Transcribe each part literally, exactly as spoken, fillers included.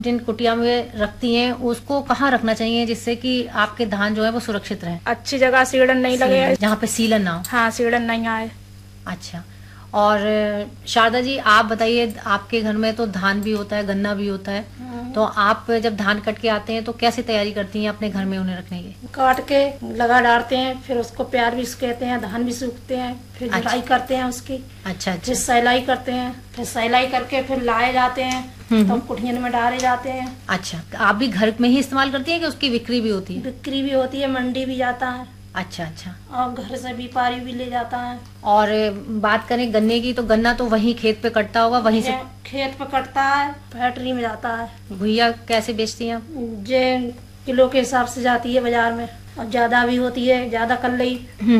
जिन कुटिया में रखती हैं उसको कहाँ रखना चाहिए जिससे कि आपके धान जो है वो सुरक्षित रहे? अच्छी जगह, सीढ़न नहीं लगे, जहाँ पे सीलन ना हो। हाँ, सीढ़न नहीं आए। अच्छा, और शारदा जी आप बताइए, आपके घर में तो धान भी होता है, गन्ना भी होता है, तो आप जब धान कट के आते हैं तो कैसे तैयारी करती हैं अपने घर में उन्हें रखने की? काट के लगा डालते हैं, फिर उसको प्यार भी सुखाते हैं, धान भी सूखते हैं, फिर अच्छा। जुताई करते हैं उसकी। अच्छा अच्छा। फिर सिलाई करते हैं, फिर सिलाई करके फिर लाए जाते हैं, तो कुठियन में डाले जाते हैं। अच्छा, आप भी घर में ही इस्तेमाल करती हैं कि उसकी बिक्री भी होती है? बिक्री भी होती है, मंडी भी जाता है। अच्छा अच्छा। और घर से व्यापारी भी ले जाता है। और बात करें गन्ने की, तो गन्ना तो वहीं खेत पे कटता होगा, वहीं से खेत पे कटता है, फैक्ट्री में जाता है। भुइया कैसे बेचती हैं आप? जे किलो के हिसाब से जाती है बाजार में, और ज्यादा भी होती है, ज्यादा कर ली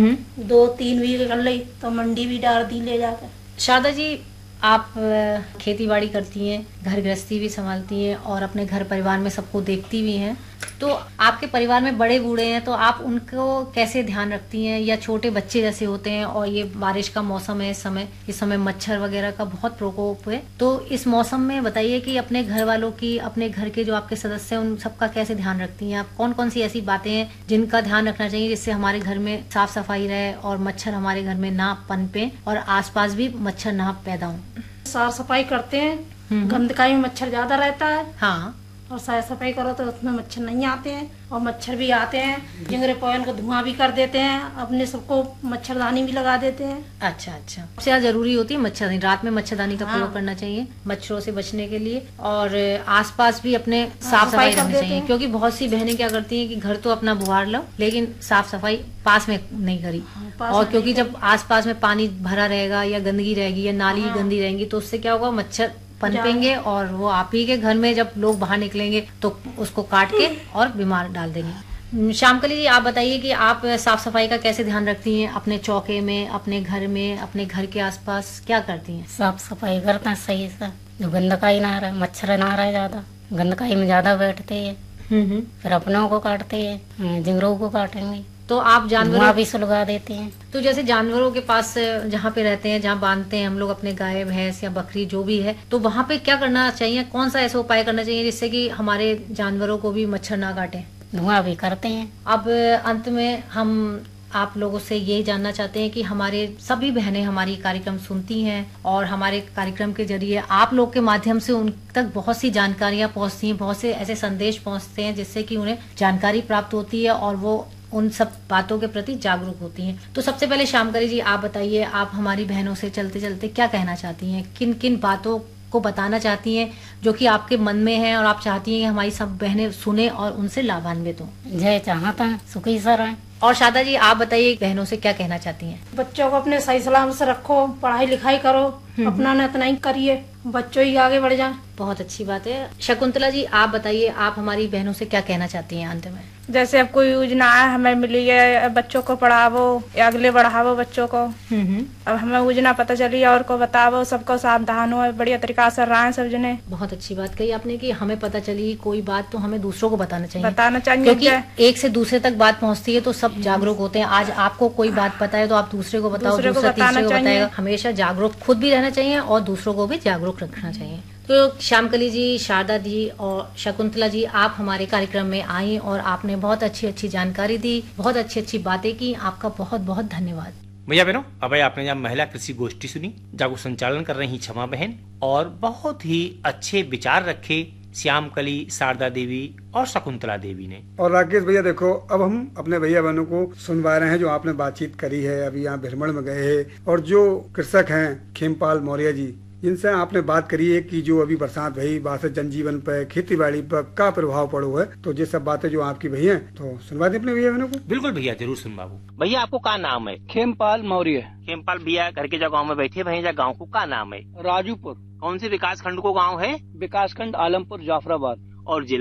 दो तीन बीघे कर ली तो मंडी भी डाल दी ले जाकर। शारदा जी आप खेती बाड़ी करती हैं, घर गृहस्थी भी संभालती हैं और अपने घर परिवार में सबको देखती भी हैं, तो आपके परिवार में बड़े बूढ़े हैं तो आप उनको कैसे ध्यान रखती हैं, या छोटे बच्चे जैसे होते हैं और ये बारिश का मौसम है, इस समय इस समय मच्छर वगैरह का बहुत प्रकोप है, तो इस मौसम में बताइए कि अपने घर वालों की, अपने घर के जो आपके सदस्य हैं उन सबका कैसे ध्यान रखती हैं आप? कौन कौन सी ऐसी बातें हैं जिनका ध्यान रखना चाहिए जिससे हमारे घर में साफ सफाई रहे और मच्छर हमारे घर में ना पनपे और आसपास भी मच्छर ना पैदा हो? साफ सफाई करते हैं, गंदकाई में मच्छर ज्यादा रहता है। हाँ, और साफ सफाई करो तो उसमें मच्छर नहीं आते हैं, और मच्छर भी आते हैं जिंगरे पोयन को धुआं भी कर देते हैं, अपने सबको मच्छरदानी भी लगा देते हैं। अच्छा अच्छा। सबसे ज्यादा जरूरी होती है मच्छरदानी, रात में मच्छरदानी का हाँ। प्रयोग करना चाहिए मच्छरों से बचने के लिए, और आसपास भी अपने साफ सफाई रखनी चाहिए, क्योंकि बहुत सी बहनें क्या करती हैं कि घर तो अपना बुहार लो लेकिन साफ सफाई पास में नहीं करी, और क्योंकि जब आसपास में पानी भरा रहेगा या गंदगी रहेगी या नाली गंदी रहेंगी तो उससे क्या होगा, मच्छर पनपेंगे और वो आप ही के घर में जब लोग बाहर निकलेंगे तो उसको काट के और बीमार डाल देंगे। श्यामकली जी आप बताइए कि आप साफ सफाई का कैसे ध्यान रखती हैं अपने चौके में, अपने घर में, अपने घर के आसपास क्या करती हैं? साफ सफाई करते हैं सही से, जो गंदकाई ना रहे, मच्छर ना रहे ज्यादा, गंदकाई में ज्यादा बैठते हैं, फिर अपनों को काटते हैं, जिंगरों को काटेंगे तो आप जानवरों भी सुलगा देते हैं। तो जैसे जानवरों के पास जहाँ पे रहते हैं, जहाँ बांधते हैं हम लोग अपने गाय भैंस या बकरी जो भी है, तो वहाँ पे क्या करना चाहिए, कौन सा ऐसा उपाय करना चाहिए जिससे कि हमारे जानवरों को भी मच्छर ना काटे? धुआं भी करते हैं। अब अंत में हम आप लोगों से यही जानना चाहते हैं कि हमारे सभी बहनें हमारी कार्यक्रम सुनती हैं और हमारे कार्यक्रम के जरिए आप लोग के माध्यम से उन तक बहुत सी जानकारियां पहुंचती हैं, बहुत से ऐसे संदेश पहुंचते हैं जिससे कि उन्हें जानकारी प्राप्त होती है और वो उन सब बातों के प्रति जागरूक होती हैं। तो सबसे पहले श्यामकली जी आप बताइए, आप हमारी बहनों से चलते चलते क्या कहना चाहती हैं, किन किन बातों को बताना चाहती हैं जो कि आपके मन में है और आप चाहती हैं कि हमारी सब बहनें सुने और उनसे लाभान्वित हों? जय चाहता है सुखी सर है। और शारदा जी आप बताइए बहनों से क्या कहना चाहती हैं? बच्चों को अपने सही सलाम से रखो, पढ़ाई लिखाई करो, अपना न इतना ही करिए, बच्चों ही आगे बढ़ जाए। बहुत अच्छी बात है। शकुंतला जी आप बताइए, आप हमारी बहनों से क्या कहना चाहती हैं अंत में? जैसे अब कोई योजना है हमें मिली है, बच्चों को पढ़ावो या अगले बढ़ावो बच्चों को, अब हमें योजना पता चली और को बतावो, सबको सावधान हो, बढ़िया तरीका से रहे सब जने। बहुत अच्छी बात कही आपने कि हमें पता चली कोई बात तो हमें दूसरों को बताना चाहिए, बताना चाहिए, क्योंकि एक से दूसरे तक बात पहुंचती है तो सब जागरूक होते हैं। आज आपको कोई बात पता है तो आप दूसरे को बताओ, दूसरा तीसरे को बताएगा। हमेशा जागरूक खुद भी रहना चाहिए और दूसरों को भी जागरूक रखना चाहिए। तो श्यामकली जी, शारदा जी और शकुंतला जी आप हमारे कार्यक्रम में आई और आपने बहुत अच्छी अच्छी जानकारी दी, बहुत अच्छी अच्छी बातें की, आपका बहुत बहुत धन्यवाद। भैया बहनों, अब आपने जब महिला कृषि गोष्ठी सुनी, जागो संचालन कर रही क्षमा बहन, और बहुत ही अच्छे विचार रखे श्यामकली, शारदा देवी और शकुंतला देवी ने। और राकेश भैया देखो, अब हम अपने भैया बहनों को सुनवा रहे हैं जो आपने बातचीत करी है, अभी यहाँ भ्रमण में गए हैं, और जो कृषक हैं खेमपाल मौर्य जी, जिनसे आपने बात करी है कि जो अभी बरसात भई, बात जनजीवन पे, खेती बाड़ी पर का प्रभाव पड़ो है, तो ये सब बातें जो आपकी भई हैं तो सुनवा दे अपने भैया बहनों को। बिल्कुल भैया, जरूर सुनवाबू। भैया आपको का नाम है? खेमपाल मौर्य। खेमपाल भैया घर के जो गाँव में बैठे भैया, गाँव को का नाम है? राजूपुर। कौन से विकास खंड को गाँव है? विकास खंड आलमपुर जाफराबाद। और जिला?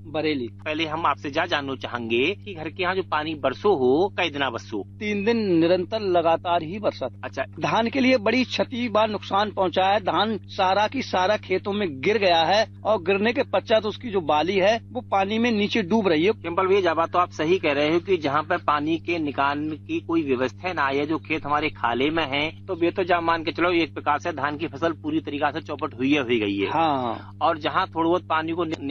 बरेली। पहले हम आपसे जा जानना चाहेंगे कि घर के यहाँ जो पानी बरसो हो कई दिना बरसो? तीन दिन निरंतर लगातार ही बरसा। अच्छा, धान के लिए बड़ी क्षति व नुकसान पहुंचा है। धान सारा की सारा खेतों में गिर गया है और गिरने के पश्चात उसकी जो बाली है वो पानी में नीचे डूब रही है। केम्पल भैया, जब तो आप सही कह रहे हो कि जहाँ पर पानी के निकाल की कोई व्यवस्था ना है, जो खेत हमारे खाले में है, तो वे तो जब मान के चलो एक प्रकार से धान की फसल पूरी तरीका से चौपट हुई हुई गई है। हाँ। और जहाँ थोड़ा बहुत पानी को